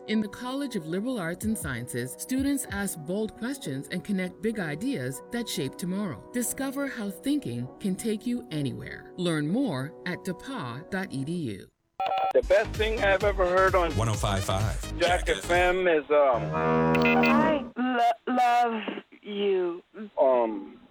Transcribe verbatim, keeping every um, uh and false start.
In the College of Liberal Arts and Sciences, students ask bold questions and connect big ideas that shape tomorrow. Discover how thinking can take you anywhere. Learn more at d e p a dot e d u. The best thing I've ever heard on one oh five point five Jack F M is um I lo- love you. um